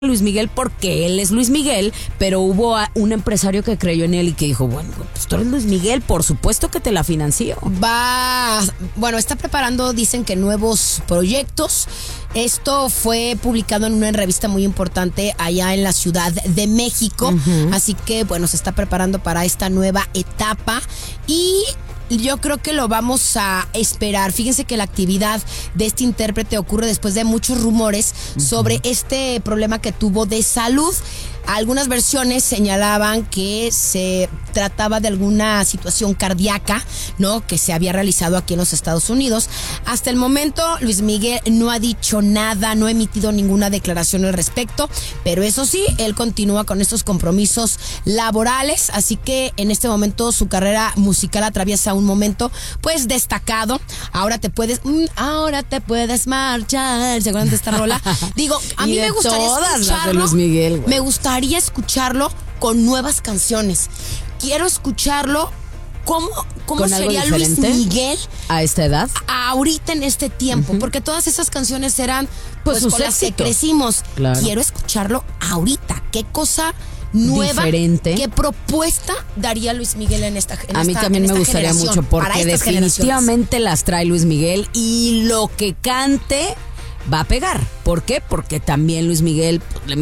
Luis Miguel porque él es Luis Miguel, pero hubo un empresario que creyó en él y que dijo, bueno, pues tú eres Luis Miguel, por supuesto que te la financió. Está preparando, dicen que nuevos proyectos. Esto fue publicado en una revista muy importante allá en la Ciudad de México. Así que, bueno, se está preparando para esta nueva etapa y yo creo que lo vamos a esperar. Fíjense que la actividad de este intérprete ocurre después de muchos rumores sobre este problema que tuvo de salud. Algunas versiones señalaban que se trataba de alguna situación cardíaca, ¿no? Que se había realizado aquí en los Estados Unidos. Hasta el momento, Luis Miguel no ha dicho nada, no ha emitido ninguna declaración al respecto, pero eso sí, él continúa con estos compromisos laborales, así que en este momento su carrera musical atraviesa un momento, pues, destacado. Ahora te puedes marchar. ¿Se acuerdan de esta rola? Digo, a mí me gustaría escucharlo. Luis Miguel, me gustaría escucharlo con nuevas canciones. Quiero escucharlo cómo sería Luis Miguel a esta edad, ahorita en este tiempo, porque todas esas canciones eran pues con las que crecimos. Claro. Quiero escucharlo ahorita. ¿Qué cosa nueva, diferente, qué propuesta daría Luis Miguel en esta generación? A mí también me gustaría mucho, porque definitivamente las trae Luis Miguel y lo que cante va a pegar. ¿Por qué? Porque también Luis Miguel